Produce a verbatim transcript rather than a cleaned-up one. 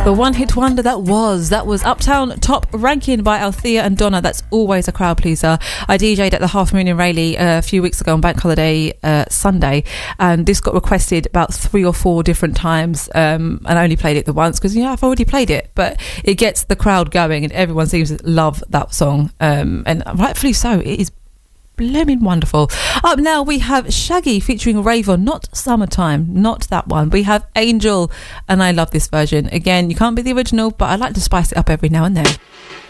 The one-hit wonder that was. That was Uptown Top Ranking by Althea and Donna. That's always a crowd pleaser. I D J'd at the Half Moon in Rayleigh uh, a few weeks ago on Bank Holiday uh, Sunday, and this got requested about three or four different times, um, and I only played it the once because, you know, I've already played it, but it gets the crowd going and everyone seems to love that song, um, and rightfully so. It is blooming wonderful. Up now we have Shaggy featuring Raven, not Summertime, not that one. We have Angel, and I love this version. Again, you can't be the original, but I like to spice it up every now and then.